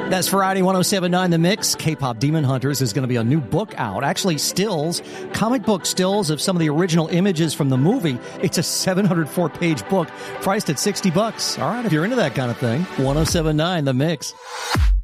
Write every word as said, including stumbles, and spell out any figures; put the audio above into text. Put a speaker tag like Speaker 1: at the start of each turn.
Speaker 1: That's Friday, one oh seven point nine The Mix. K-Pop Demon Hunters is going to be a new book out. Actually, stills, comic book stills of some of the original images from the movie. It's a seven hundred four page book priced at sixty bucks. All right, if you're into that kind of thing, one oh seven point nine The Mix.